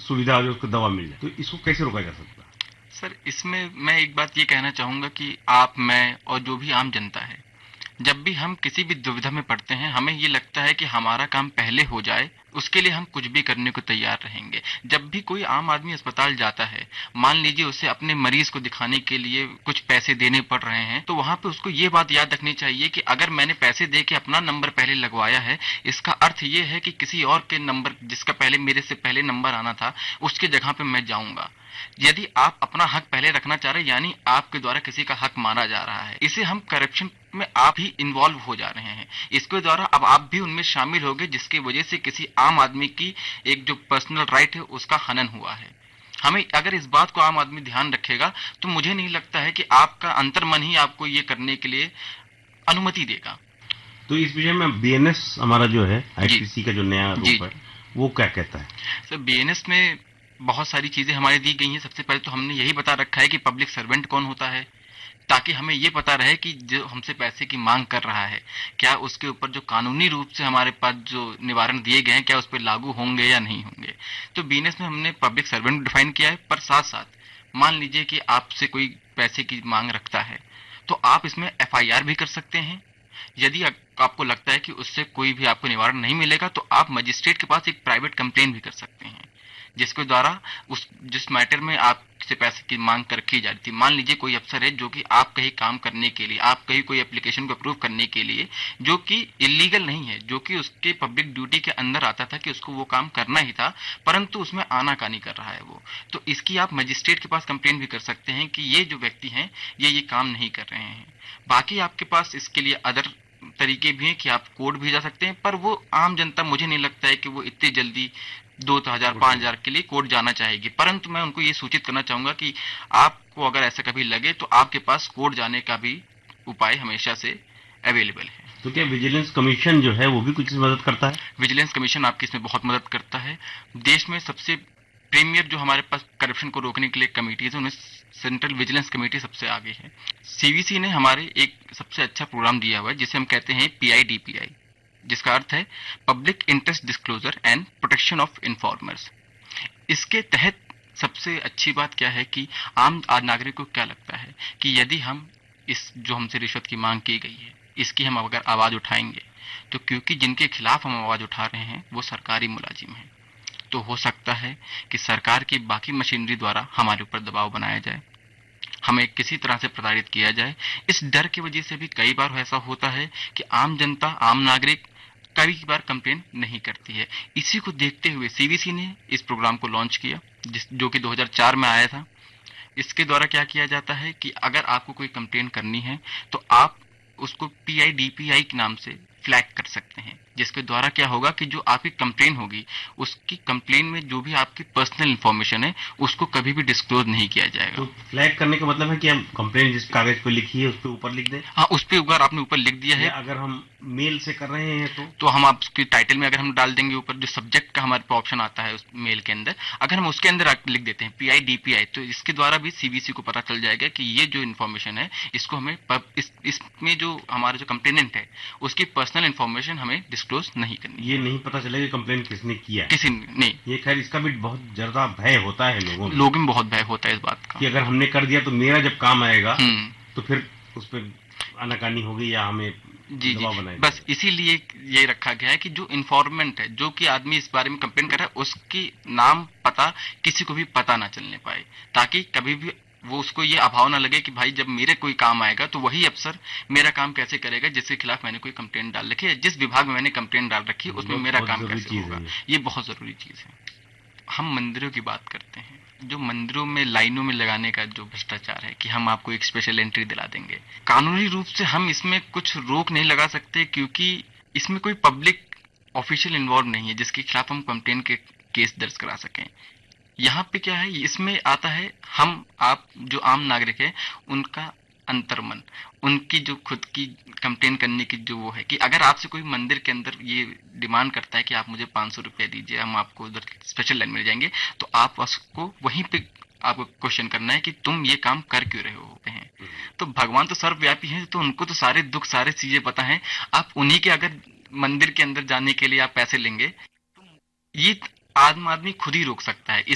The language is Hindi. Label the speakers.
Speaker 1: सुविधा जो उसको दवा मिल जाए, तो इसको कैसे रोका जा सकता है?
Speaker 2: सर, इसमें मैं एक बात ये कहना चाहूंगा कि आप, मैं और जो भी आम जनता है, जब भी हम किसी भी दुविधा में पड़ते हैं, हमें ये लगता है कि हमारा काम पहले हो जाए, उसके लिए हम कुछ भी करने को तैयार रहेंगे। जब भी कोई आम आदमी अस्पताल जाता है, मान लीजिए उसे अपने मरीज को दिखाने के लिए कुछ पैसे देने पड़ रहे हैं, तो वहां पे उसको ये बात याद रखनी चाहिए कि अगर मैंने पैसे दे के अपना नंबर पहले लगवाया है, इसका अर्थ ये है कि किसी और के नंबर, जिसका पहले मेरे से पहले नंबर आना था, उसके जगह पे मैं जाऊंगा। यदि आप अपना हक पहले रखना चाह रहे हैं, यानी आपके द्वारा किसी का हक मारा जा रहा है, इसे हम करप्शन में आप ही इन्वॉल्व हो जा रहे हैं। इसके द्वारा अब आप भी उनमें शामिल हो गए, जिसकी वजह से किसी आम आदमी की एक जो पर्सनल राइट है उसका हनन हुआ है। हमें अगर इस बात को आम आदमी ध्यान रखेगा, तो मुझे नहीं लगता है कि आपका अंतर्मन ही आपको ये करने के लिए अनुमति देगा।
Speaker 1: तो इस विषय में बीएनएस हमारा जो है, आईपीसी का जो नया रूप है, वो क्या कहता है?
Speaker 2: सर, बीएनएस में बहुत सारी चीजें हमारी दी गई हैं। सबसे पहले तो हमने यही बता रखा है कि पब्लिक सर्वेंट कौन होता है, ताकि हमें ये पता रहे कि जो हमसे पैसे की मांग कर रहा है, क्या उसके ऊपर जो कानूनी रूप से हमारे पास जो निवारण दिए गए हैं, क्या उस पर लागू होंगे या नहीं होंगे। तो बीएनएस में हमने पब्लिक सर्वेंट डिफाइन किया है, पर साथ साथ मान लीजिए कि आपसे कोई पैसे की मांग रखता है, तो आप इसमें एफआईआर भी कर सकते हैं। यदि आपको लगता है कि उससे कोई भी आपको निवारण नहीं मिलेगा, तो आप मजिस्ट्रेट के पास एक प्राइवेट कंप्लेन भी कर सकते हैं, जिसके द्वारा उस जिस मैटर में आपसे पैसे की मांग कर की जा रही थी, मान लीजिए कोई अफसर है जो कि आप कहीं काम करने के लिए, आप कहीं कोई एप्लीकेशन को अप्रूव करने के लिए, जो कि इलीगल नहीं है, जो कि उसके पब्लिक ड्यूटी के अंदर आता था कि उसको वो काम करना ही था, परंतु उसमें आनाकानी कर रहा है वो, तो इसकी आप मजिस्ट्रेट के पास कंप्लेन भी कर सकते हैं कि ये जो व्यक्ति हैं ये काम नहीं कर रहे हैं। बाकी आपके पास इसके लिए अदर तरीके भी हैं कि आप कोर्ट भी जा सकते हैं, पर वो आम जनता, मुझे नहीं लगता है कि वो इतनी जल्दी 2,000 5,000 के लिए कोर्ट जाना चाहेगी। परंतु मैं उनको ये सूचित करना चाहूंगा कि आपको अगर ऐसा कभी लगे, तो आपके पास कोर्ट जाने का भी उपाय हमेशा से अवेलेबल है।
Speaker 1: तो क्या विजिलेंस कमीशन जो है वो भी कुछ मदद करता है?
Speaker 2: विजिलेंस कमीशन आपकी इसमें बहुत मदद करता है। देश में सबसे प्रीमियर जो हमारे पास करप्शन को रोकने के लिए कमेटीज है, उन्हें सेंट्रल विजिलेंस कमेटी सबसे आगे है। सीवीसी ने हमारे एक सबसे अच्छा प्रोग्राम दिया हुआ है, जिसे हम कहते हैं पीआईडीपीआई, जिसका अर्थ है public interest disclosure and protection of informers. इसके तहत सबसे अच्छी बात क्या है कि आम नागरिक को क्या लगता है कि यदि हम इस जो हमसे रिश्वत की मांग की गई है, इसकी हम अगर आवाज उठाएंगे, तो क्योंकि जिनके खिलाफ हम आवाज उठा रहे हैं वो सरकारी मुलाजिम हैं, तो हो सकता है कि सरकार की बाकी मशीनरी द्वारा हमारे ऊपर दबाव बनाया जाए, हमें किसी तरह से प्रताड़ित किया जाए। इस डर की वजह से भी कई बार ऐसा होता है कि आम जनता, आम नागरिक कई बार कंप्लेन नहीं करती है। इसी को देखते हुए सीवीसी ने इस प्रोग्राम को लॉन्च किया, जो कि 2004 में आया था। इसके द्वारा क्या किया जाता है कि अगर आपको कोई कंप्लेन करनी है, तो आप उसको पीआईडीपीआई के नाम से फ्लैग कर सकते हैं, जिसके द्वारा क्या होगा कि जो आपकी कंप्लेन होगी, उसकी कंप्लेन में जो भी आपकी पर्सनल इंफॉर्मेशन है, उसको कभी भी डिस्क्लोज नहीं किया जाएगा।
Speaker 1: तो फ्लैग करने का मतलब है कि हम कंप्लेन जिस कागज पे लिखी है उस पे ऊपर लिख दें?
Speaker 2: हाँ, उस पे अगर आपने ऊपर लिख दिया है,
Speaker 1: अगर हम मेल से कर रहे हैं
Speaker 2: तो हम आपकी टाइटल में अगर हम डाल देंगे ऊपर जो सब्जेक्ट का हमारे पास ऑप्शन आता है उस मेल के अंदर, अगर हम उसके अंदर लिख देते हैं पीआईडीपीआई, तो इसके द्वारा भी सीबीसी को पता चल जाएगा कि ये जो इन्फॉर्मेशन है, इसको हमें इसमें जो हमारा जो कंप्लेनेंट है उसकी पर्सनल इन्फॉर्मेशन हमें डिस्क्लोज नहीं करनी।
Speaker 1: ये नहीं पता चलेगा कंप्लेन किसने किया,
Speaker 2: किसी नहीं।
Speaker 1: ये खैर इसका भी बहुत ज्यादा भय होता है लोगों
Speaker 2: में बहुत भय होता है इस बात का
Speaker 1: कि अगर हमने कर दिया तो मेरा जब काम आएगा तो फिर उस पर आनाकानी होगी या हमें दबाव बनाएगा।
Speaker 2: बस इसीलिए ये रखा गया है कि जो इन्फॉर्मेंट है, जो कि आदमी इस बारे में कंप्लेन कर रहा है, उसकी नाम पता किसी को भी पता ना चलने पाए, ताकि कभी भी वो उसको ये अभाव ना लगे कि भाई जब मेरे कोई काम आएगा तो वही अफसर मेरा काम कैसे करेगा जिसके खिलाफ मैंने कोई कंप्लेंट डाल रखी है, जिस विभाग में मैंने कंप्लेंट डाल रखी है उसमें मेरा काम कैसे होगा। ये बहुत जरूरी चीज है। हम मंदिरों की बात करते हैं, जो मंदिरों में लाइनों में लगाने का जो भ्रष्टाचार है कि हम आपको एक स्पेशल एंट्री दिला देंगे, कानूनी रूप से हम इसमें कुछ रोक नहीं लगा सकते, क्योंकि इसमें कोई पब्लिक ऑफिशियल इन्वॉल्व नहीं है जिसके खिलाफ हम कंप्लेंट के केस दर्ज करा सकें। यहाँ पे क्या है, इसमें आता है हम आप जो आम नागरिक है उनका अंतर्मन, उनकी जो खुद की कंप्लेन करने की जो वो है कि अगर आपसे कोई मंदिर के अंदर ये डिमांड करता है कि आप मुझे 500 रुपया दीजिए, हम आपको उधर स्पेशल लाइन में जाएंगे, तो आप उसको वहीं पे आपको क्वेश्चन करना है कि तुम ये काम कर क्यों रहे हो हैं। तो भगवान तो सर्वव्यापी हैं, तो उनको तो सारे दुख सारे चीजें पता है। आप उन्हीं के अगर मंदिर के अंदर जाने के लिए आप पैसे लेंगे, ये आदमी खुद ही रोक सकता है।